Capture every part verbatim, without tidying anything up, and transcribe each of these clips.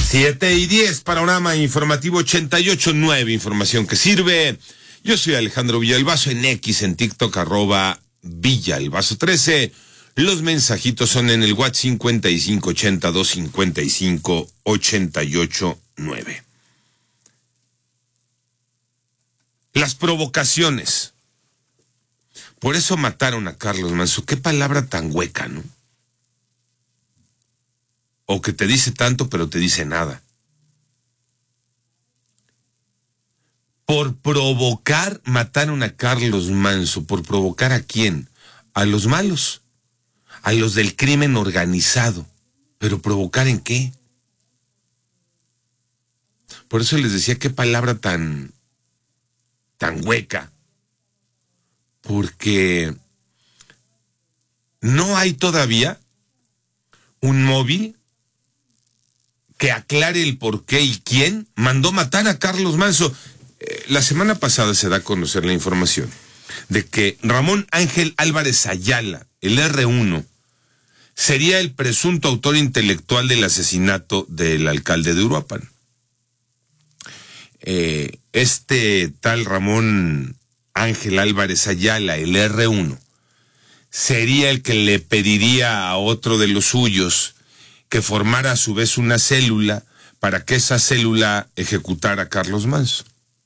Siete y diez, panorama informativo ochenta y ocho punto nueve, información que sirve. Yo soy Alejandro Villalbazo, en X, en TikTok, arroba Villalbazo trece. Los mensajitos son en el WhatsApp cincuenta y cinco ochenta, doscientos cincuenta y cinco, ochenta y ocho nueve. Las provocaciones. Por eso mataron a Carlos Manso. Qué palabra tan hueca, ¿no? O que te dice tanto, pero te dice nada. Por provocar, mataron a Carlos Manso. ¿Por provocar a quién? A los malos. A los del crimen organizado. ¿Pero provocar en qué? Por eso les decía, qué palabra tan, tan hueca. Porque no hay todavía un móvil que aclare el por qué y quién mandó matar a Carlos Manso. Eh, la semana pasada se da a conocer la información de que Ramón Ángel Álvarez Ayala, el erre uno, sería el presunto autor intelectual del asesinato del alcalde de Uruapan. Eh, este tal Ramón Ángel Álvarez Ayala, el erre uno, sería el que le pediría a otro de los suyos que formara a su vez una célula para que esa célula ejecutara a Carlos Manso.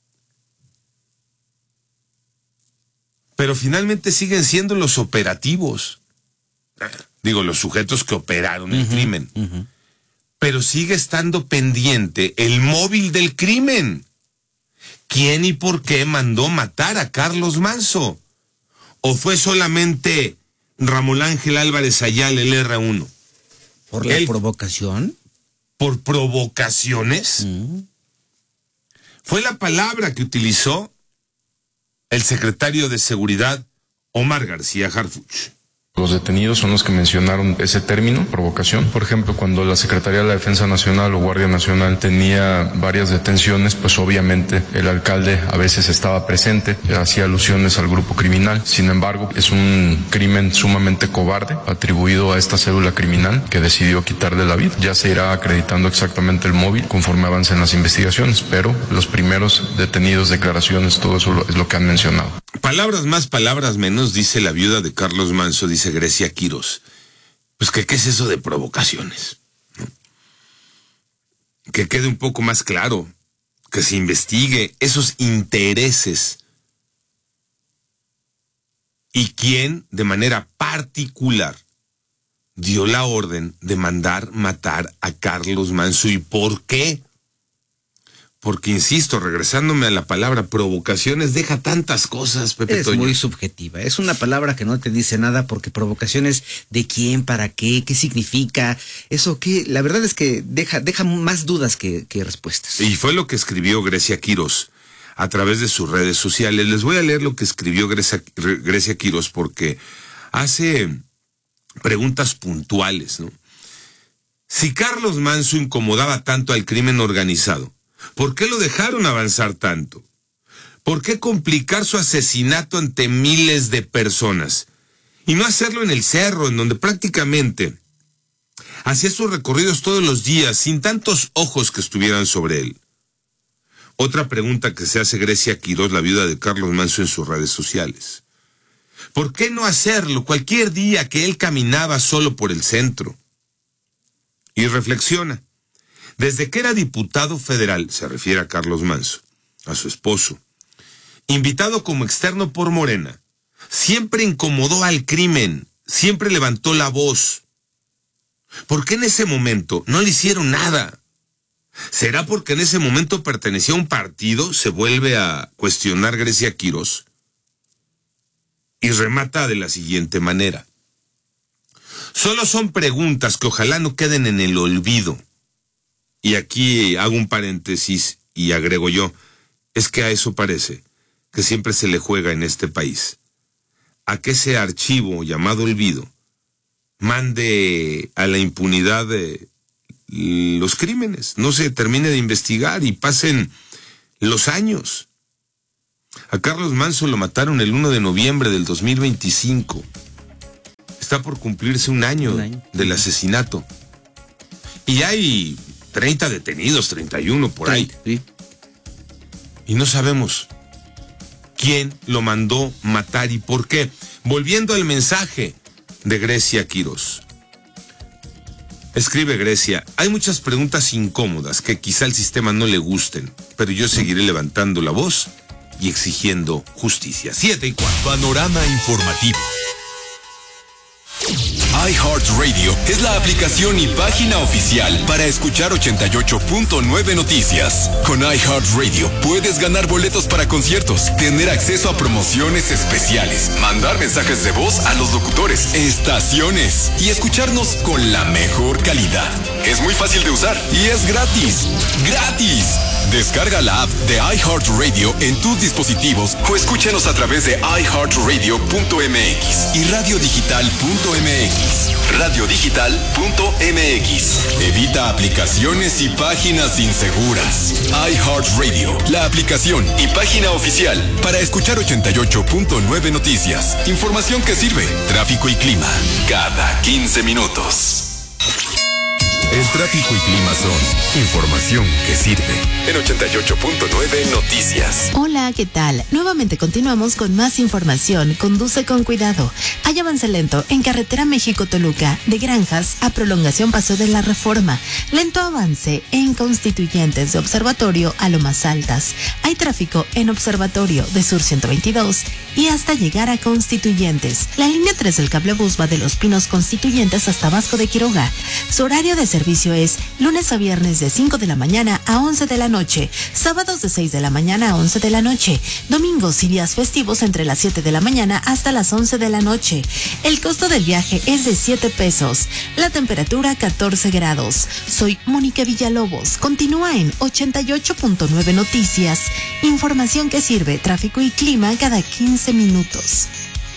Pero finalmente siguen siendo los operativos, digo, los sujetos que operaron el uh-huh, crimen. Uh-huh. Pero sigue estando pendiente el móvil del crimen. ¿Quién y por qué mandó matar a Carlos Manso? ¿O fue solamente Ramón Ángel Álvarez Ayala, el erre uno? ¿Por la Él, provocación? ¿Por provocaciones? Mm. Fue la palabra que utilizó el secretario de Seguridad, Omar García Harfuch. Los detenidos son los que mencionaron ese término, provocación. Por ejemplo, cuando la Secretaría de la Defensa Nacional o Guardia Nacional tenía varias detenciones, pues obviamente el alcalde a veces estaba presente, hacía alusiones al grupo criminal. Sin embargo, es un crimen sumamente cobarde atribuido a esta célula criminal que decidió quitarle la vida. Ya se irá acreditando exactamente el móvil conforme avancen las investigaciones, pero los primeros detenidos, declaraciones, todo eso es lo que han mencionado. Palabras más, palabras menos, dice la viuda de Carlos Manso, dice Grecia Quirós. Pues que qué es eso de provocaciones, ¿no? Que quede un poco más claro, que se investigue esos intereses y quién de manera particular dio la orden de mandar matar a Carlos Manso y por qué. Porque, insisto, regresándome a la palabra provocaciones, deja tantas cosas, Pepe Es Toño. muy subjetiva, es una palabra que no te dice nada, porque provocaciones, ¿de quién, para qué, qué significa? Eso que, la verdad es que deja, deja más dudas que, que respuestas. Y fue lo que escribió Grecia Quirós a través de sus redes sociales. Les voy a leer lo que escribió Grecia, Grecia Quirós porque hace preguntas puntuales, ¿no? Si Carlos Manso incomodaba tanto al crimen organizado, ¿por qué lo dejaron avanzar tanto? ¿Por qué complicar su asesinato ante miles de personas? Y no hacerlo en el cerro, en donde prácticamente hacía sus recorridos todos los días, sin tantos ojos que estuvieran sobre él. Otra pregunta que se hace Grecia Quirós, la viuda de Carlos Manso, en sus redes sociales. ¿Por qué no hacerlo cualquier día que él caminaba solo por el centro? Y reflexiona. Desde que era diputado federal, se refiere a Carlos Manso, a su esposo, invitado como externo por Morena, siempre incomodó al crimen, siempre levantó la voz. ¿Por qué en ese momento no le hicieron nada? ¿Será porque en ese momento pertenecía a un partido? Se vuelve a cuestionar Grecia Quirós. Y remata de la siguiente manera. Solo son preguntas que ojalá no queden en el olvido. Y aquí hago un paréntesis y agrego yo, es que a eso parece que siempre se le juega en este país. A que ese archivo llamado olvido mande a la impunidad de los crímenes, no se termine de investigar y pasen los años. A Carlos Manso lo mataron el uno de noviembre del dos mil veinticinco. Está por cumplirse un año, un año. del asesinato. Y hay treinta detenidos, treinta y uno por ahí. Sí. Y no sabemos quién lo mandó matar y por qué. Volviendo al mensaje de Grecia Quirós. Escribe Grecia, hay muchas preguntas incómodas que quizá al sistema no le gusten, pero yo seguiré levantando la voz y exigiendo justicia. Siete y cuatro. Panorama informativo. iHeartRadio es la aplicación y página oficial para escuchar ochenta y ocho punto nueve Noticias. Con iHeartRadio puedes ganar boletos para conciertos, tener acceso a promociones especiales, mandar mensajes de voz a los locutores, estaciones y escucharnos con la mejor calidad. Es muy fácil de usar y es gratis. ¡Gratis! Descarga la app de iHeartRadio en tus dispositivos o escúchanos a través de i heart radio punto m x y radio digital punto m x. radio digital punto m x. Evita aplicaciones y páginas inseguras. iHeartRadio, la aplicación y página oficial para escuchar ochenta y ocho punto nueve Noticias. Información que sirve. Tráfico y clima cada quince minutos. El tráfico y clima son información que sirve. En ochenta y ocho punto nueve Noticias. Hola, ¿qué tal? Nuevamente continuamos con más información. Conduce con cuidado. Hay avance lento en carretera México-Toluca, de Granjas a prolongación Paseo de la Reforma. Lento avance en Constituyentes, de Observatorio a Lomas Altas. Hay tráfico en Observatorio de Sur ciento veintidós y hasta llegar a Constituyentes. La línea tres del cablebús va de Los Pinos Constituyentes hasta Vasco de Quiroga. Su horario de servicio es lunes a viernes de cinco de la mañana a once de la noche, sábados de seis de la mañana a once de la noche, domingos y días festivos entre las siete de la mañana hasta las once de la noche. El costo del viaje es de siete pesos. La temperatura catorce grados. Soy Mónica Villalobos. Continúa en ochenta y ocho punto nueve Noticias. Información que sirve. Tráfico y clima cada quince minutos.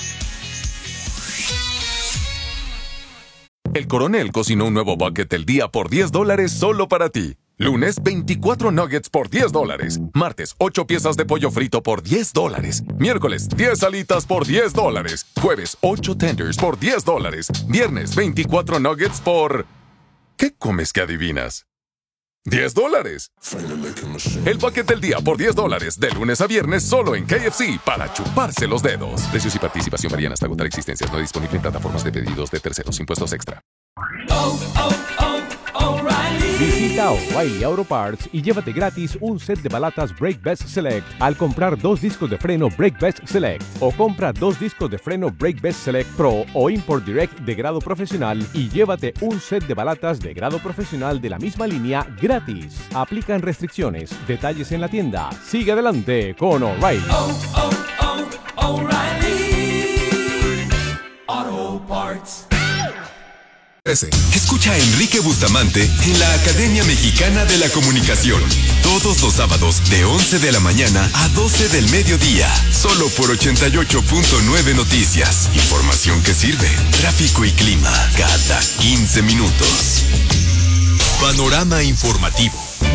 El Coronel cocinó un nuevo bucket del día por diez dólares solo para ti. Lunes, veinticuatro nuggets por diez dólares. Martes, ocho piezas de pollo frito por diez dólares. Miércoles, diez alitas por diez dólares. Jueves, ocho tenders por diez dólares. Viernes, veinticuatro nuggets por... ¿Qué comes que adivinas? diez dólares. El bucket del día por diez dólares, de lunes a viernes solo en K F C, para chuparse los dedos. Precios y participación varían hasta agotar existencias. No disponible en plataformas de pedidos de terceros. Impuestos extra. Oh, oh, oh, O'Reilly. Visita O'Reilly Auto Parts y llévate gratis un set de balatas Brake Best Select al comprar dos discos de freno Brake Best Select, o compra dos discos de freno Brake Best Select Pro o Import Direct de grado profesional y llévate un set de balatas de grado profesional de la misma línea gratis. Aplican restricciones. Detalles en la tienda. Sigue adelante con O'Reilly. Oh, oh, oh, O'Reilly Auto Parts. Escucha a Enrique Bustamante en la Academia Mexicana de la Comunicación. Todos los sábados de once de la mañana a doce del mediodía. Solo por ochenta y ocho punto nueve Noticias. Información que sirve. Tráfico y clima cada quince minutos. Panorama informativo.